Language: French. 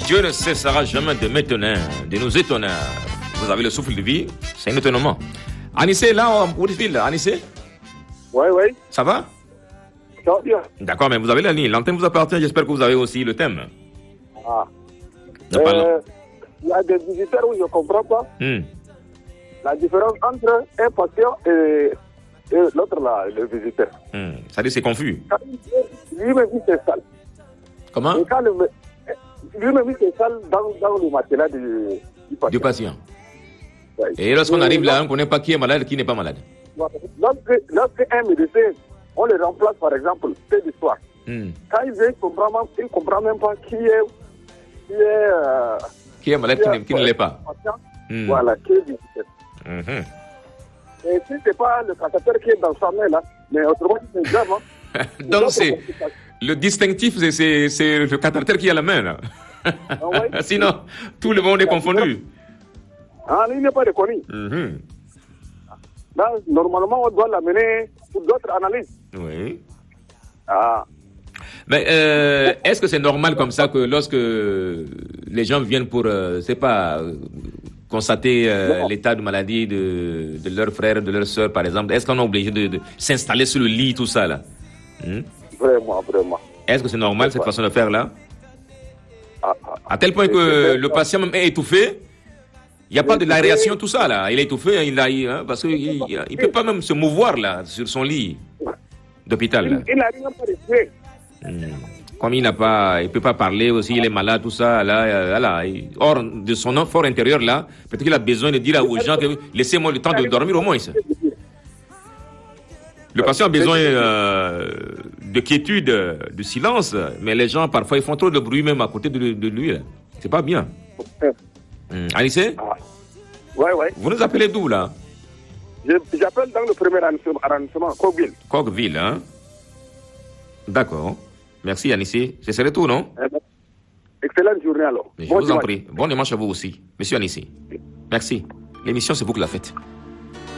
Dieu ne cessera jamais de m'étonner, de nous étonner. Vous avez le souffle de vie, c'est un étonnement. Anissé, là, où est-il, Anissé? Oui, oui. Ça va? Ça va bien. D'accord, mais vous avez la ligne. L'antenne vous appartient, j'espère que vous avez aussi le thème. Ah. Il y a des visiteurs où je ne comprends pas. La différence entre un patient et l'autre, là, le visiteur. Ça dit c'est confus. Lui-même, il s'installe. Comment? Lui-même, il s'installe dans le matelas du patient. Ouais. Et lorsqu'on arrive là, on ne connaît pas qui est malade et qui n'est pas malade. Lorsqu'un médecin, on le remplace, par exemple, c'est l'histoire. Quand il vient, il ne comprend même pas qui est malade, qui ne l'est pas. Voilà, qui est visiteur. Et si ce n'est pas le cathéter qui est dans sa main, là, mais autrement, c'est grave. Hein. Donc, le distinctif, c'est le cathéter qui a la main, là. Ah, ouais. Sinon, tout le monde est confondu. Ah, il n'est pas reconnu. Là, normalement, on doit l'amener pour d'autres analyses. Oui. Ah. Mais est-ce que c'est normal comme ça que lorsque les gens viennent pour, constater l'état de maladie de leur frère, de leur soeur, par exemple, est-ce qu'on est obligé de s'installer sur le lit, tout ça, là? Vraiment. Est-ce que c'est normal, cette façon de faire, là? À tel point que le patient même est étouffé, il n'y a pas de l'aération, tout ça, là. Il est étouffé, parce qu'il ne peut pas même se mouvoir, là, sur son lit d'hôpital, là. Il n'a rien fait. Comme il ne peut pas parler aussi, il est malade, tout ça, là, hors de son fort intérieur, là, peut-être qu'il a besoin de dire aux gens que laissez-moi le temps de dormir au moins. Ça. Le patient a besoin de quiétude, de silence, mais les gens, parfois, ils font trop de bruit même à côté de lui. Là. C'est pas bien. Anissé? Oui. Vous nous appelez d'où, là? J'appelle dans le premier arrondissement, Coqueville. Coqueville, hein? D'accord. Merci, Anissé. Ce serait tout, non? Excellente journée, alors. Je vous en prie. Bon dimanche à vous aussi. Monsieur Anissé. Merci. L'émission, c'est vous qui la faites.